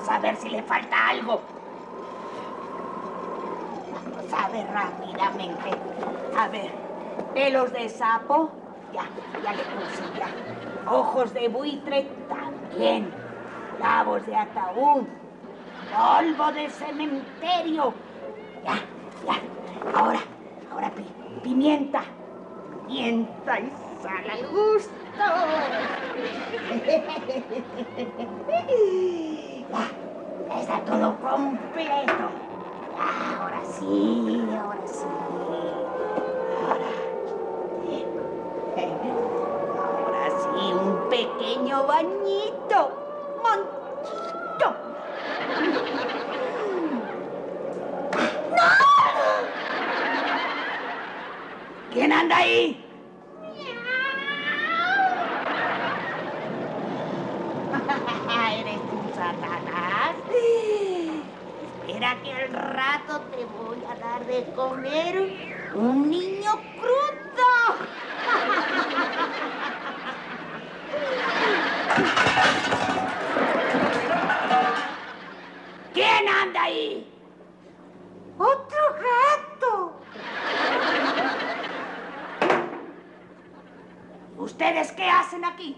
Vamos a ver si le falta algo. Vamos a ver rápidamente. A ver, pelos de sapo. Ya le puse ya. Ojos de buitre también. Clavos de ataúd. Polvo de cementerio. Ya. Ahora pimienta. Pimienta y sal al gusto. Ya está todo completo. Ahora sí. Ahora, sí, un pequeño bañito. Monchito. ¡No! ¿Quién anda ahí? ¿Eres tú, Satanás? Espera que al rato te voy a dar de comer un niño crudo. ¿Quién anda ahí? ¡Otro gato! ¿Ustedes qué hacen aquí?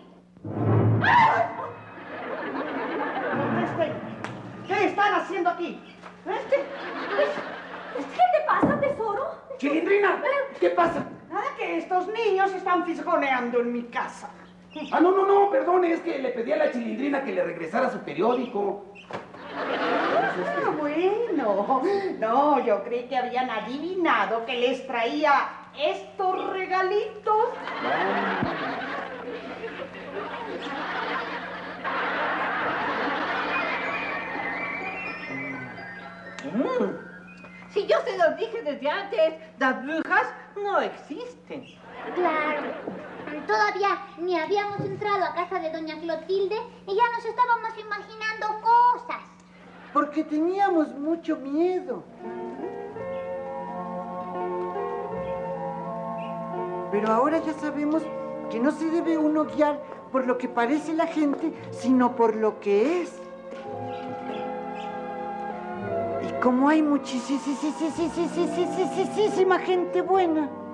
¿Qué están haciendo aquí? ¿Qué te pasa, tesoro? Chilindrina, ¿qué pasa? Nada, que estos niños están fisgoneando en mi casa. Ah, no, perdone, es que le pedí a la Chilindrina que le regresara su periódico. Ah, bueno. No, yo creí que habían adivinado que les traía estos regalitos. Si yo se los dije desde antes, las brujas no existen. Claro. Todavía ni habíamos entrado a casa de doña Clotilde y ya nos estábamos imaginando cosas. Porque teníamos mucho miedo. Pero ahora ya sabemos que no se debe uno guiar por lo que parece la gente, sino por lo que es. Y como hay muchísima gente buena,